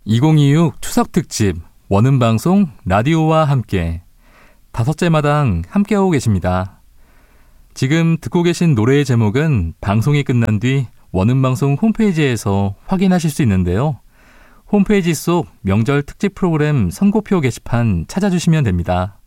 2026 추석특집 원음방송 라디오와 함께 5째 마당 함께하고 계십니다. 지금 듣고 계신 노래의 제목은 방송이 끝난 뒤 원음방송 홈페이지에서 확인하실 수 있는데요. 홈페이지 속 명절 특집 프로그램 선고표 게시판 찾아주시면 됩니다.